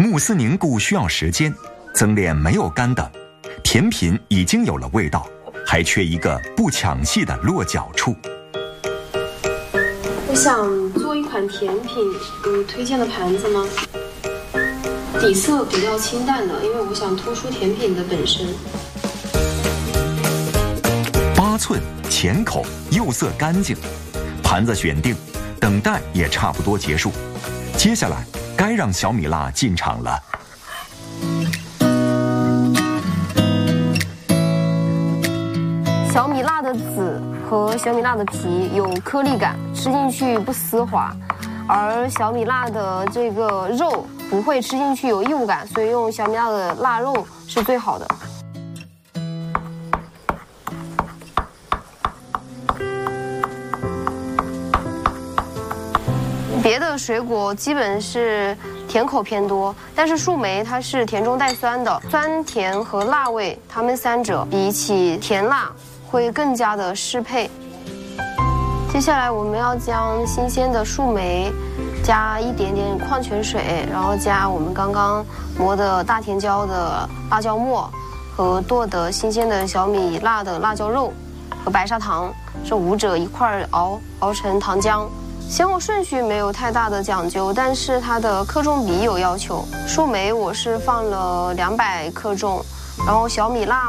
慕斯凝固需要时间，增炼没有干等，甜品已经有了味道，还缺一个不抢戏的落脚处。 我想做一款甜品，推荐的盘子吗？底色比较清淡的，因为我想突出甜品的本身。 8寸，浅口，釉色干净，盘子选定，等待也差不多结束。接下来该让小米辣进场了。 小米辣的籽和小米辣的皮有颗粒感，吃进去不丝滑，而小米辣的这个肉不会吃进去有异物感，所以用小米辣的腊肉是最好的。别的水果基本是甜口偏多，但是树莓它是甜中带酸的，酸甜和辣味，它们三者比起甜辣会更加的适配。接下来我们要将新鲜的树莓加一点点矿泉水，然后加我们刚刚磨的大甜椒的辣椒末和剁的新鲜的小米辣的辣椒肉和白砂糖，这5者一块熬成糖浆。先后顺序没有太大的讲究，但是它的克重比有要求。树莓我是放了200克重，然后小米辣